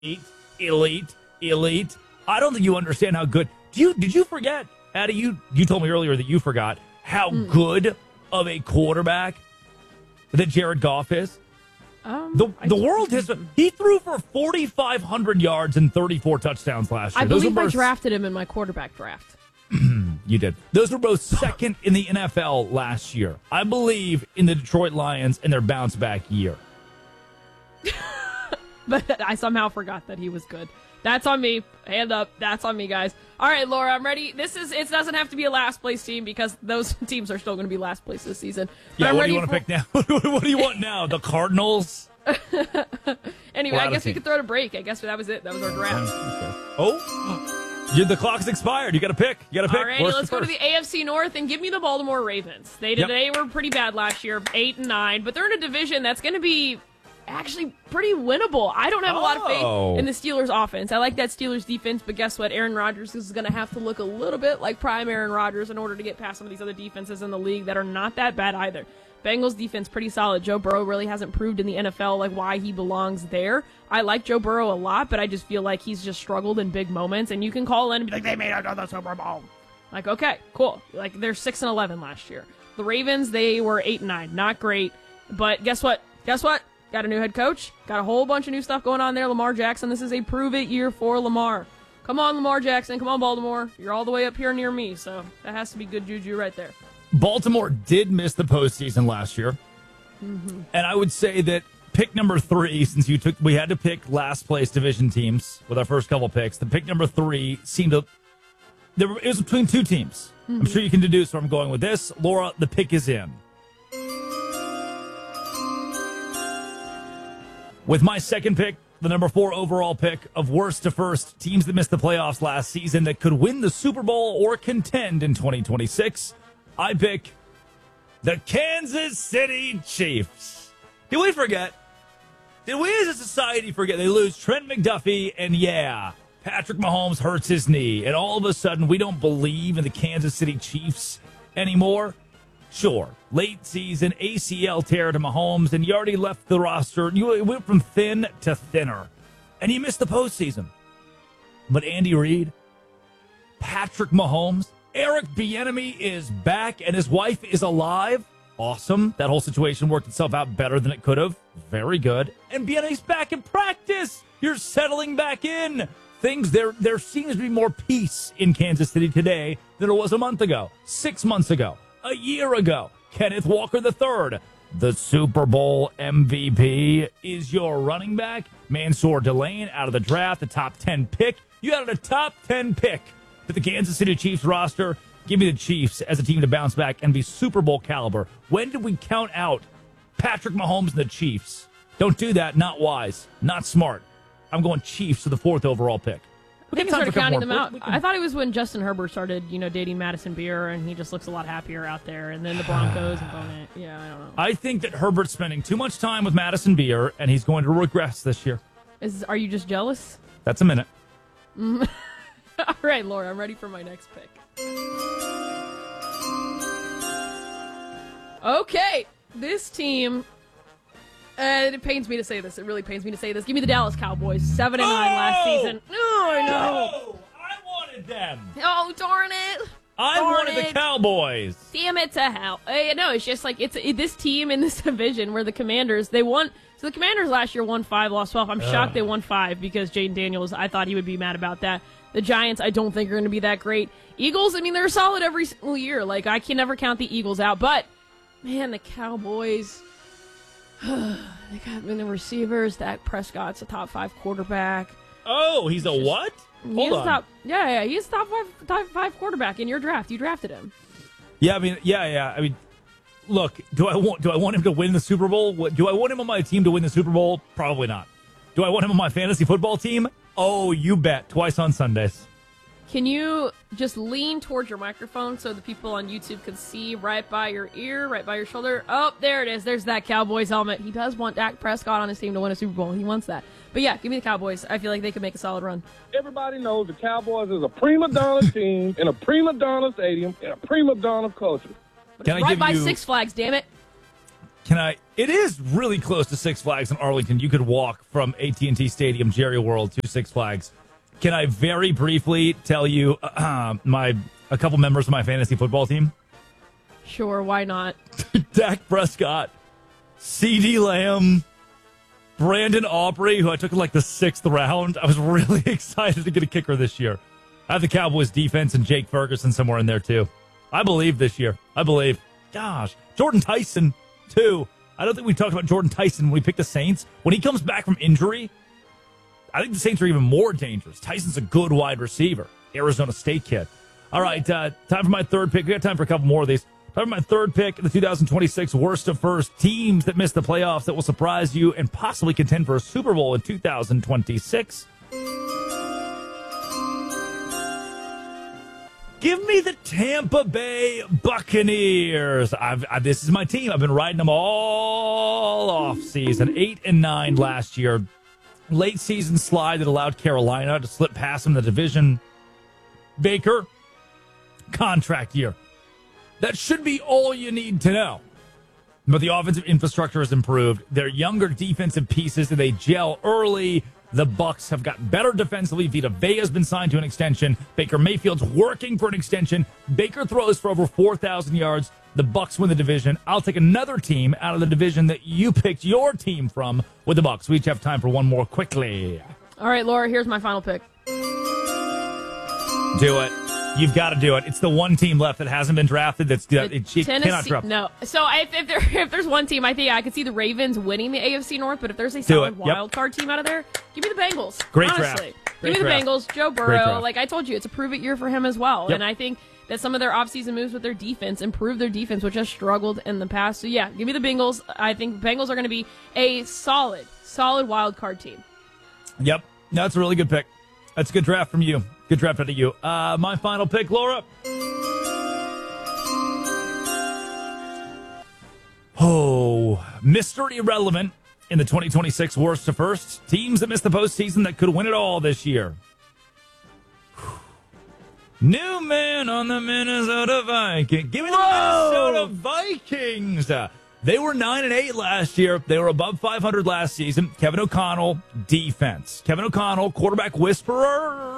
elite, elite. I don't think you understand how good. Did you forget, Addie? You told me earlier that you forgot how good of a quarterback that Jared Goff is. The world has. He threw for 4,500 yards and 34 touchdowns last year. I believe I drafted him in my quarterback draft. You did. Those were both second in the NFL last year. I believe in the Detroit Lions and their bounce back year. But I somehow forgot that he was good. That's on me. Hand up. That's on me, guys. All right, Laura, I'm ready. It doesn't have to be a last place team because those teams are still going to be last place this season. But yeah, what do you want to pick now? What do you want now? The Cardinals? Anyway, I guess we could throw it a break. I guess that was it. That was our draft. Oh, the clock's expired. You got to pick. All right, let's go to the AFC North and give me the Baltimore Ravens. They were pretty bad last year, 8-9, but they're in a division that's going to be actually pretty winnable. I don't have a lot of faith in the Steelers offense. I like that Steelers defense, but guess what? Aaron Rodgers is going to have to look a little bit like prime Aaron Rodgers in order to get past some of these other defenses in the league that are not that bad either. Bengals defense pretty solid. Joe Burrow really hasn't proved in the NFL like why he belongs there. I like Joe Burrow a lot, but I just feel like he's just struggled in big moments, and you can call in and be like, they made it to the Super Bowl. Like, okay, cool. Like, they're 6-11 last year. The Ravens, they were 8-9. Not great, but guess what? Got a new head coach. Got a whole bunch of new stuff going on there. Lamar Jackson. This is a prove-it year for Lamar. Come on, Lamar Jackson. Come on, Baltimore. You're all the way up here near me, so that has to be good juju right there. Baltimore did miss the postseason last year. And I would say that pick number 3, since we had to pick last place division teams with our first couple picks, the pick number 3 seemed to... It was between two teams. I'm sure you can deduce where I'm going with this. Laura, the pick is in. With my second pick, the number 4 overall pick of worst to first, teams that missed the playoffs last season that could win the Super Bowl or contend in 2026, I pick the Kansas City Chiefs. Did we forget? Did we as a society forget? They lose Trent McDuffie, and Patrick Mahomes hurts his knee, and all of a sudden we don't believe in the Kansas City Chiefs anymore? Sure, late season ACL tear to Mahomes, and you already left the roster. You went from thin to thinner, and you missed the postseason. But Andy Reid, Patrick Mahomes, Eric Bieniemy is back, and his wife is alive. Awesome. That whole situation worked itself out better than it could have. Very good. And Bieniemy's back in practice. You're settling back in. There seems to be more peace in Kansas City today than there was a month ago, 6 months ago. A year ago, Kenneth Walker III, the Super Bowl MVP, is your running back. Mansour Delane out of the draft, the top 10 pick. You added a top 10 pick to the Kansas City Chiefs roster. Give me the Chiefs as a team to bounce back and be Super Bowl caliber. When did we count out Patrick Mahomes and the Chiefs? Don't do that. Not wise. Not smart. I'm going Chiefs to the 4th overall pick. I think we started counting them out. I thought it was when Justin Herbert started, dating Madison Beer, and he just looks a lot happier out there. And then the Broncos and Bonet. Yeah, I don't know. I think that Herbert's spending too much time with Madison Beer, and he's going to regress this year. Are you just jealous? That's a minute. All right, Laura, I'm ready for my next pick. Okay, this team... it pains me to say this. It really pains me to say this. Give me the Dallas Cowboys. 7-9 last season. Oh, I know. I wanted them. Oh, darn it. I wanted the Cowboys. Damn it to hell. No, it's just like this team in this division where the Commanders, they won. So the Commanders last year won 5, lost 12. I'm shocked they won 5 because Jaden Daniels, I thought he would be mad about that. The Giants, I don't think are going to be that great. Eagles, they're solid every single year. Like, I can never count the Eagles out. But, man, the Cowboys... They got the receivers. Dak Prescott's a top 5 quarterback. Oh, he's a what? Hold on. He's a top five quarterback in your draft. You drafted him. Yeah, I mean, look, do I want him to win the Super Bowl? Do I want him on my team to win the Super Bowl? Probably not. Do I want him on my fantasy football team? Oh, you bet. Twice on Sundays. Can you just lean towards your microphone so the people on YouTube can see right by your ear, right by your shoulder? Oh, there it is. There's that Cowboys helmet. He does want Dak Prescott on his team to win a Super Bowl. He wants that. But yeah, give me the Cowboys. I feel like they could make a solid run. Everybody knows the Cowboys is a prima donna team in a prima donna stadium in a prima donna culture. But it's right by Six Flags, damn it. It is really close to Six Flags in Arlington. You could walk from AT&T Stadium, Jerry World to Six Flags. Can I very briefly tell you a couple members of my fantasy football team? Sure, why not? Dak Prescott, CeeDee Lamb, Brandon Aubrey, who I took in like the 6th round. I was really excited to get a kicker this year. I have the Cowboys defense and Jake Ferguson somewhere in there too. I believe this year. I believe. Gosh, Jordan Tyson too. I don't think we talked about Jordan Tyson when we picked the Saints. When he comes back from injury, I think the Saints are even more dangerous. Tyson's a good wide receiver. Arizona State kid. All right, time for my third pick. We got time for a couple more of these. Time for my third pick, the 2026 worst of first teams that missed the playoffs that will surprise you and possibly contend for a Super Bowl in 2026. Give me the Tampa Bay Buccaneers. This is my team. I've been riding them all off season. 8-9 last year. Late season slide that allowed Carolina to slip past them in the division. Baker, contract year. That should be all you need to know. But the offensive infrastructure has improved. Their younger defensive pieces, they gel early. The Bucs have got better defensively. Vita Vea has been signed to an extension. Baker Mayfield's working for an extension. Baker throws for over 4,000 yards. The Bucs win the division. I'll take another team out of the division that you picked your team from with the Bucs. We each have time for one more quickly. All right, Laura, here's my final pick. Do it. You've got to do it. It's the one team left that hasn't been drafted. It cannot drop. No. So if there's one team, I think I could see the Ravens winning the AFC North. But if there's a solid wild card team out of there, give me the Bengals. Great honestly. draft. Give me the Bengals. Joe Burrow. Like I told you, it's a prove-it year for him as well. Yep. And I think that some of their offseason moves with their defense improve their defense, which has struggled in the past. So yeah, give me the Bengals. I think the Bengals are going to be a solid wild card team. Yep. That's a really good pick. That's a good draft from you. Good draft out of you. My final pick, Laura. Oh, Mr. Irrelevant in the 2026 worst to first. Teams that missed the postseason that could win it all this year. New man on the Minnesota Vikings. Give me the Minnesota Vikings. They were 9-8 last year. They were above 500 last season. Kevin O'Connell, defense. Kevin O'Connell, quarterback whisperer.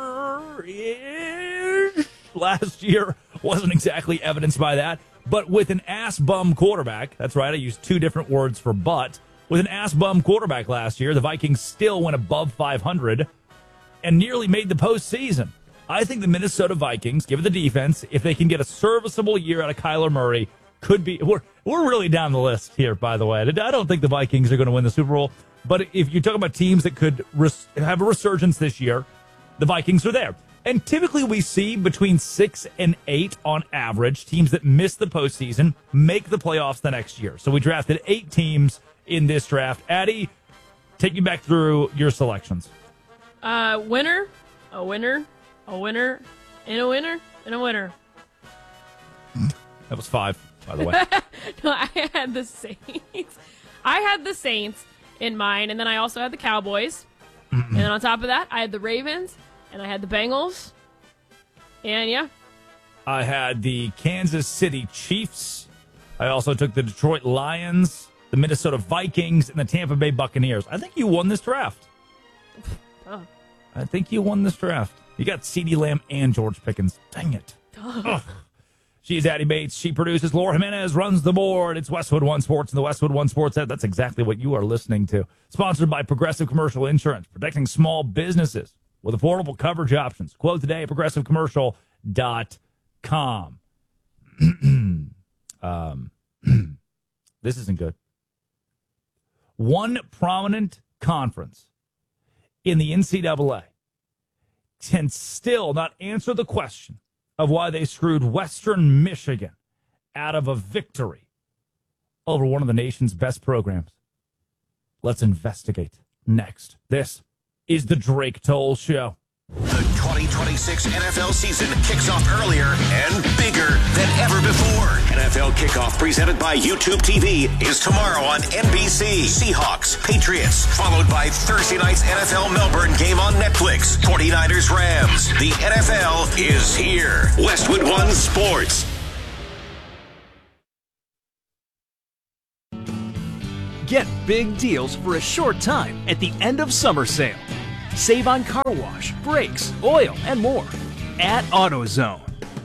Last year wasn't exactly evidenced by that. But with an ass-bum quarterback, that's right, I used two different words for but. With an ass-bum quarterback last year, the Vikings still went above 500 and nearly made the postseason. I think the Minnesota Vikings, given the defense, if they can get a serviceable year out of Kyler Murray, could be. We're really down the list here, by the way. I don't think the Vikings are going to win the Super Bowl. But if you're talking about teams that could have a resurgence this year, the Vikings are there. And typically we see between 6 and 8 on average, teams that miss the postseason make the playoffs the next year. So we drafted 8 teams in this draft. Addie, take me back through your selections. Winner, a winner, a winner, and a winner, and a winner. That was 5, by the way. No, I had the Saints. I had the Saints in mine, and then I also had the Cowboys. And then on top of that, I had the Ravens, and I had the Bengals. And, yeah. I had the Kansas City Chiefs. I also took the Detroit Lions, the Minnesota Vikings, and the Tampa Bay Buccaneers. I think you won this draft. Oh. I think you won this draft. You got CeeDee Lamb and George Pickens. Dang it. She's Addie Bates. She produces. Laura Jimenez runs the board. It's Westwood One Sports and the Westwood One Sports app. That's exactly what you are listening to. Sponsored by Progressive Commercial Insurance, protecting small businesses with affordable coverage options. Quote today at progressivecommercial.com. This isn't good. One prominent conference in the NCAA can still not answer the question of why they screwed Western Michigan out of a victory over one of the nation's best programs. Let's investigate next. This is the Drake Toll Show. The 2026 NFL season kicks off earlier and bigger than ever before. NFL Kickoff, presented by YouTube TV, is tomorrow on NBC. Seahawks, Patriots, followed by Thursday night's NFL Melbourne game on Netflix. 49ers, Rams. The NFL is here. Westwood One Sports. Get big deals for a short time at the end of summer sale. Save on car wash, brakes, oil, and more at AutoZone.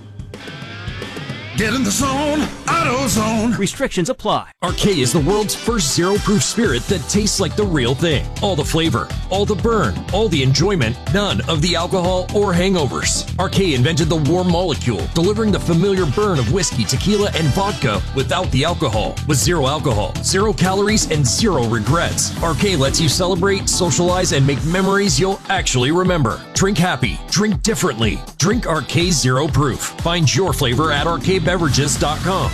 Get in the zone, AutoZone. Restrictions apply. Arcade is the world's first zero-proof spirit that tastes like the real thing. All the flavor, all the burn, all the enjoyment, none of the alcohol or hangovers. Arcade invented the warm molecule, delivering the familiar burn of whiskey, tequila, and vodka without the alcohol. With zero alcohol, 0 calories, and 0 regrets. Arcade lets you celebrate, socialize, and make memories you'll actually remember. Drink happy. Drink differently. Drink Arcade Zero Proof. Find your flavor at arcadebeverages.com.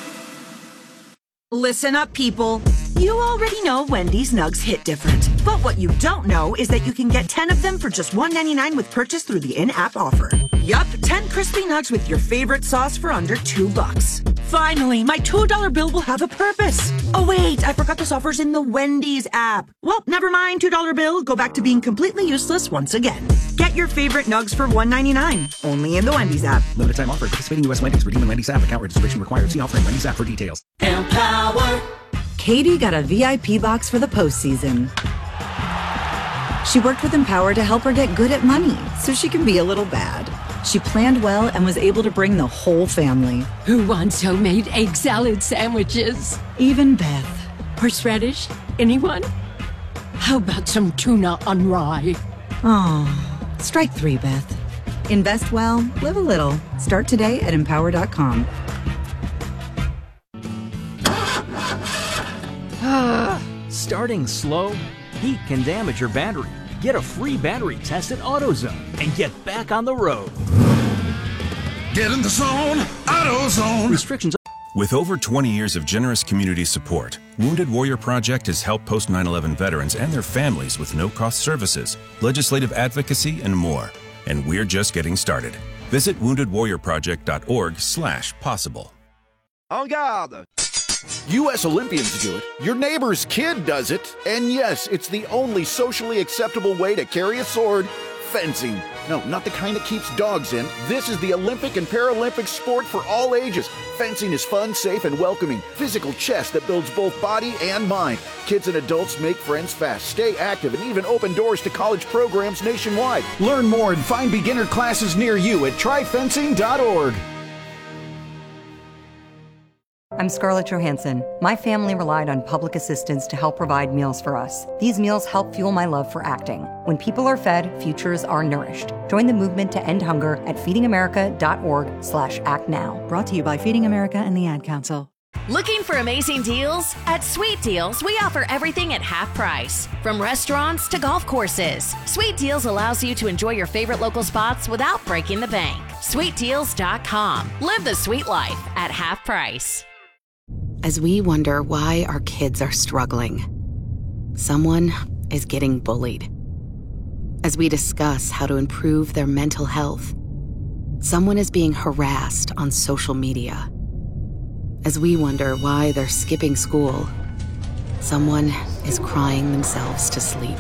Listen up, people. You already know Wendy's Nugs hit different. But what you don't know is that you can get 10 of them for just $1.99 with purchase through the in-app offer. Yup, 10 crispy nugs with your favorite sauce for under $2. Finally, my $2 bill will have a purpose. Oh wait, I forgot this offer's in the Wendy's app. Well, never mind, $2 bill, go back to being completely useless once again. Get your favorite nugs for $1.99, only in the Wendy's app. Limited time offer. Participating U.S. Wendy's. Redeem in Wendy's app. Account registration required. See offering Wendy's app for details. Empower. Katie got a VIP box for the postseason. She worked with Empower to help her get good at money, so she can be a little bad. She planned well and was able to bring the whole family. Who wants homemade egg salad sandwiches? Even Beth. Horseradish? Anyone? How about some tuna on rye? Oh, strike 3, Beth. Invest well, live a little. Start today at empower.com. Starting slow? Heat can damage your battery. Get a free battery test at AutoZone and get back on the road. Get in the zone, AutoZone. Restrictions. With over 20 years of generous community support, Wounded Warrior Project has helped post 9/11 veterans and their families with no-cost services, legislative advocacy, and more. And we're just getting started. Visit woundedwarriorproject.org/possible. En garde! U.S. Olympians do it, your neighbor's kid does it, and yes, it's the only socially acceptable way to carry a sword: fencing. No, not the kind that keeps dogs in. This is the Olympic and Paralympic sport for all ages. Fencing is fun, safe, and welcoming. Physical chess that builds both body and mind. Kids and adults make friends fast, stay active, and even open doors to college programs nationwide. Learn more and find beginner classes near you at tryfencing.org. I'm Scarlett Johansson. My family relied on public assistance to help provide meals for us. These meals help fuel my love for acting. When people are fed, futures are nourished. Join the movement to end hunger at feedingamerica.org/actnow. Brought to you by Feeding America and the Ad Council. Looking for amazing deals? At Sweet Deals, we offer everything at half price. From restaurants to golf courses, Sweet Deals allows you to enjoy your favorite local spots without breaking the bank. SweetDeals.com. Live the sweet life at half price. As we wonder why our kids are struggling, someone is getting bullied. As we discuss how to improve their mental health, someone is being harassed on social media. As we wonder why they're skipping school, someone is crying themselves to sleep.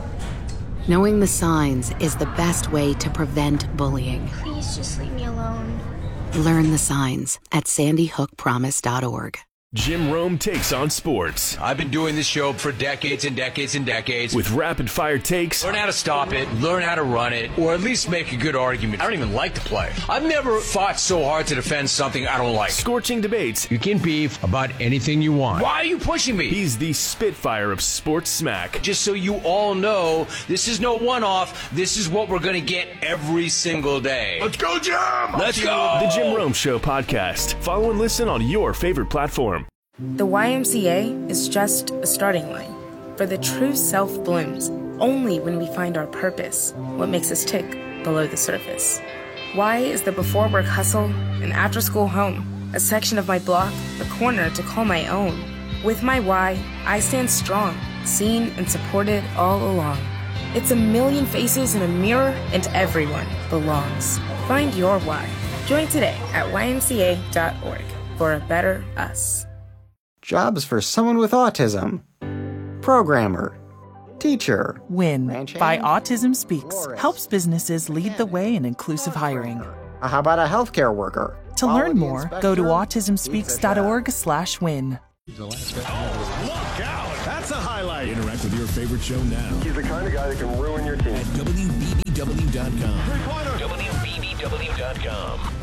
Knowing the signs is the best way to prevent bullying. Please just leave me alone. Learn the signs at sandyhookpromise.org. Jim Rome takes on sports. I've been doing this show for decades and decades and decades. With rapid-fire takes. Learn how to stop it, learn how to run it, or at least make a good argument. I don't even like to play. I've never fought so hard to defend something I don't like. Scorching debates. You can beef about anything you want. Why are you pushing me? He's the Spitfire of sports smack. Just so you all know, this is no one-off. This is what we're going to get every single day. Let's go, Jim! Let's go! The Jim Rome Show podcast. Follow and listen on your favorite platform. The YMCA is just a starting line, for the true self blooms only when we find our purpose, what makes us tick below the surface. Y is the before work hustle, an after school home, a section of my block, a corner to call my own. With my Y, I stand strong, seen and supported all along. It's a million faces in a mirror, and everyone belongs. Find your Y. Join today at ymca.org for a better us. Jobs for someone with autism. Programmer. Teacher. WIN by Autism Speaks helps businesses lead the way in inclusive hiring. How about a healthcare worker? To learn more, go to autismspeaks.org/win. He's the last guy. Look out! That's a highlight. Interact with your favorite show now. He's the kind of guy that can ruin your team. At WBBW.com. Three-pointer. WBBW.com.